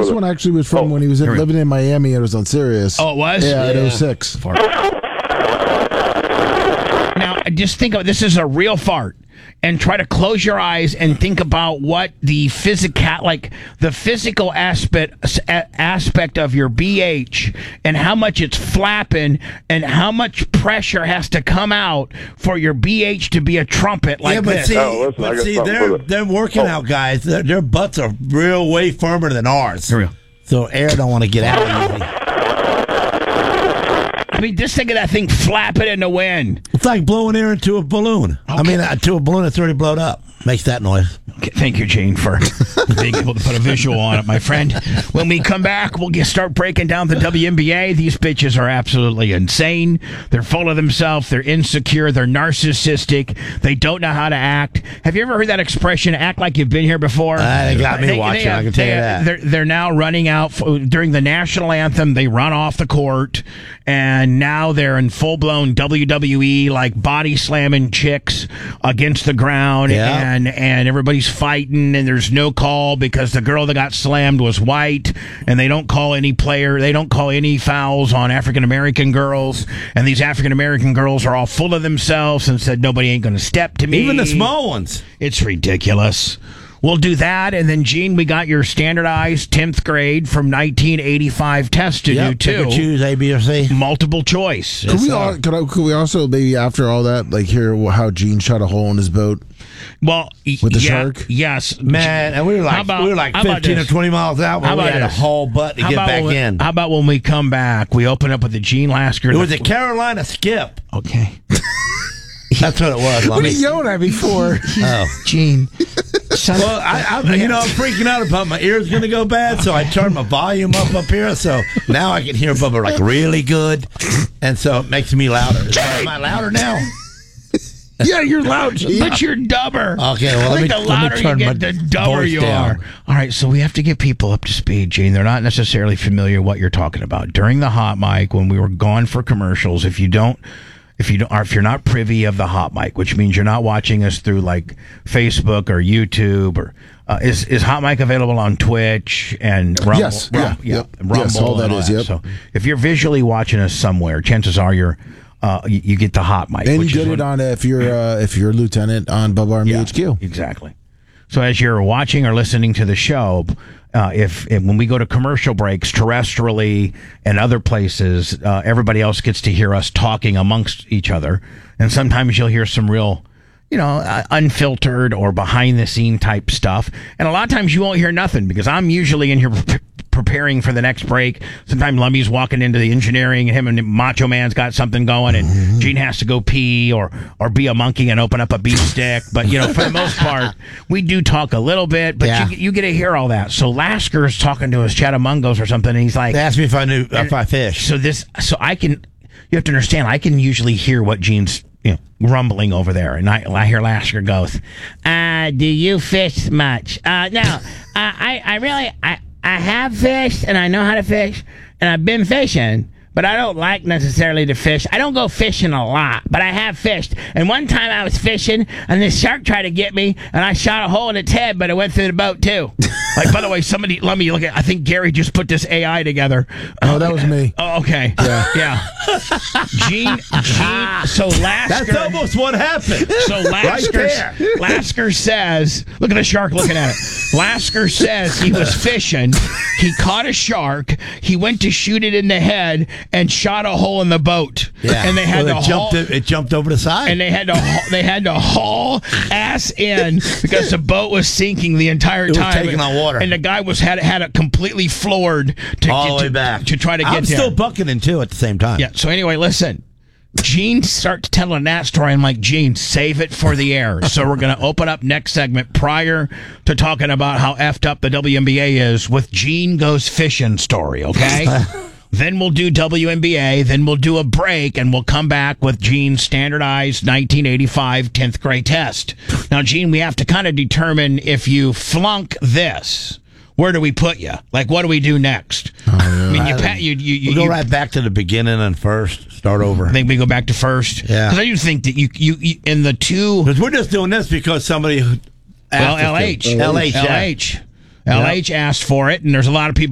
this one actually was from when he was living in Miami. It was on Sirius. Oh, it was? Yeah, at 06. Fart. Now, just think of this is a real fart. And try to close your eyes and think about what the physical aspect of your BH and how much it's flapping and how much pressure has to come out for your BH to be a trumpet like this. They're working out guys. Their butts are real way firmer than ours. For real. So air don't want to get out easy. I mean, just think of that thing flapping in the wind. It's like blowing air into a balloon. Okay. I mean, to a balloon that's already blown up. Makes that noise. Okay, thank you, Gene, for being able to put a visual on it, my friend. When we come back, we'll start breaking down the WNBA. These bitches are absolutely insane. They're full of themselves. They're insecure. They're narcissistic. They don't know how to act. Have you ever heard that expression, act like you've been here before? They got me watching, I can tell you that. They're now running out. During the national anthem, they run off the court, and now they're in full-blown WWE, like body-slamming chicks against the ground, and everybody's fighting, and there's no call because the girl that got slammed was white, and they don't call any fouls on African-American girls, and these African-American girls are all full of themselves and said, nobody ain't going to step to me. Even the small ones. It's ridiculous. We'll do that, and then, Gene, we got your standardized 10th grade from 1985 test to do, too. Choose A, B, or C. Multiple choice. Could we also, maybe after all that, like hear how Gene shot a hole in his boat? Well, with the shark? Yes. Man, and we were like 15 or 20 miles out when we had a whole butt to get back in. How about when we come back, we open up with the Gene Lasker. It was a Carolina skip. Okay. That's what it was. What are you yelling at me for? Gene. Well, I'm freaking out about my ears going to go bad, so I turned my volume up here, so now I can hear Bubba like really good, and so it makes me louder. Am I louder now? Yeah, you're loud, but you're dumber. Okay, well, the louder you get, the dumber you are. All right, so we have to get people up to speed, Gene. They're not necessarily familiar with what you're talking about. During the hot mic, when we were gone for commercials, if you're not privy of the hot mic, which means you're not watching us through like Facebook or YouTube, or is hot mic available on Twitch and Rumble? Yes, Rumble, yes, all that is. Yep. So if you're visually watching us somewhere, chances are you get the hot mic. And you get it on if you're a lieutenant on Bubba Army HQ. Exactly. So as you're watching or listening to the show, if when we go to commercial breaks terrestrially and other places, everybody else gets to hear us talking amongst each other, and sometimes you'll hear some real, unfiltered or behind the scene type stuff, and a lot of times you won't hear nothing because I'm usually in here preparing for the next break. Sometimes Lummy's walking into the engineering, and him and Macho Man's got something going, and Gene has to go pee or be a monkey and open up a beef stick. But for the most part, we do talk a little bit, but you get to hear all that. So Lasker's talking to us Chattamungos or something, and he's like, they asked me if I knew if I fish. So I can. You have to understand, I can usually hear what Gene's rumbling over there, and I hear Lasker goes, "Do you fish much?" No, I have fished, and I know how to fish, and I've been fishing, but I don't like necessarily to fish. I don't go fishing a lot, but I have fished. And one time I was fishing, and this shark tried to get me, and I shot a hole in its head, but it went through the boat, too. Like, by the way, let me look at, I think Gary just put this AI together. Oh, that was me. Oh, okay. Yeah. Gene, so Lasker. That's almost what happened. So Lasker says, look at the shark looking at it. Lasker says he was fishing. He caught a shark. He went to shoot it in the head and shot a hole in the boat. Yeah. And they had it jumped over the side. And they had to haul ass in because the boat was sinking the entire time. It was taking on water. And the guy had it completely floored all the way back to try to get I'm still bucketing too at the same time. Yeah. So anyway, listen. Gene starts telling that story. I'm like, Gene, save it for the air. So we're going to open up next segment prior to talking about how effed up the WNBA is with Gene Goes Fishing story, okay? Then we'll do WNBA, then we'll do a break, and we'll come back with Gene's standardized 1985 10th grade test. Now, Gene, we have to kind of determine if you flunk this, where do we put you? Like, what do we do next? I mean, you go right back to the beginning and first. Start over. I think we go back to first. Yeah. Because I do think that you in the two. Because we're just doing this because somebody asked LH asked for it, and there's a lot of people